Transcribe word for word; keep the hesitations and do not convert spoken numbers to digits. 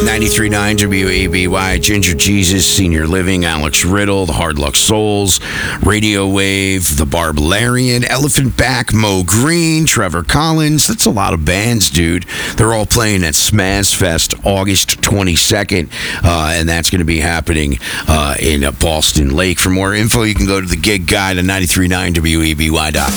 ninety-three point nine W A B Y, Ginger Jesus, Senior Living, Alex Riddle, the Hard Luck Souls, Radio Wave, the Barbarian, Elephant Back, Mo Green, Trevor Collins. That's a lot of bands, dude. They're all playing at Smaz Fest August twenty-second, uh, and that's going to be happening uh, in uh, Boston Lake. For more info, you can go to the gig guide at ninety-three point nine W A B Y dot com.